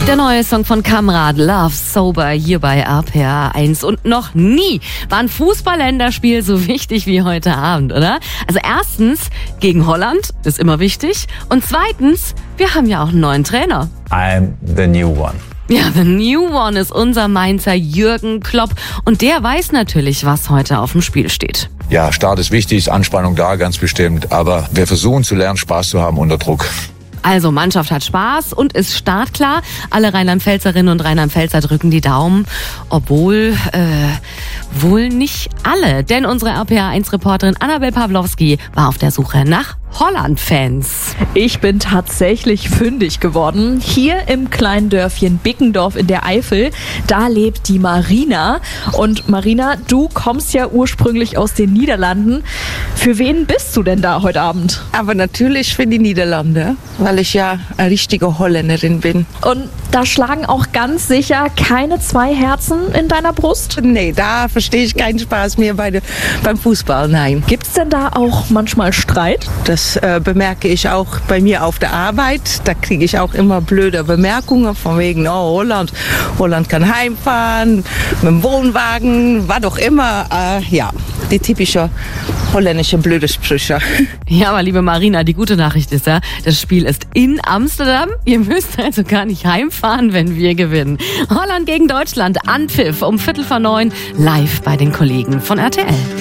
Der neue Song von Kamrat, Love Sober, hier bei RPR 1. Und noch nie war ein Fußball-Länderspiel so wichtig wie heute Abend, oder? Also erstens, gegen Holland ist immer wichtig. Und zweitens, wir haben ja auch einen neuen Trainer. I'm the new one. Ja, the new one ist unser Mainzer Jürgen Klopp. Und der weiß natürlich, was heute auf dem Spiel steht. Ja, Start ist wichtig, Anspannung da, ganz bestimmt. Aber wir versuchen zu lernen, Spaß zu haben unter Druck. Also, Mannschaft hat Spaß und ist startklar. Alle Rheinland-Pfälzerinnen und Rheinland-Pfälzer drücken die Daumen. Obwohl, wohl nicht alle. Denn unsere RPR1-Reporterin Annabel Pawlowski war auf der Suche nach Holland-Fans. Ich bin tatsächlich fündig geworden. Hier im kleinen Dörfchen Bickendorf in der Eifel, da lebt die Marina. Und Marina, du kommst ja ursprünglich aus den Niederlanden. Für wen bist du denn da heute Abend? Aber natürlich für die Niederlande, weil ich ja eine richtige Holländerin bin. Und da schlagen auch ganz sicher keine zwei Herzen in deiner Brust? Nee, da verstehe ich keinen Spaß mehr beim Fußball, nein. Gibt's denn da auch manchmal Streit? Das bemerke ich auch bei mir auf der Arbeit. Da kriege ich auch immer blöde Bemerkungen von wegen, oh, Holland kann heimfahren, mit dem Wohnwagen, was auch immer. Ja, die typische holländische blöde Sprüche. Ja, aber liebe Marina, die gute Nachricht ist ja, das Spiel ist in Amsterdam. Ihr müsst also gar nicht heimfahren, wenn wir gewinnen. Holland gegen Deutschland, Anpfiff um 8:45 live bei den Kollegen von RTL.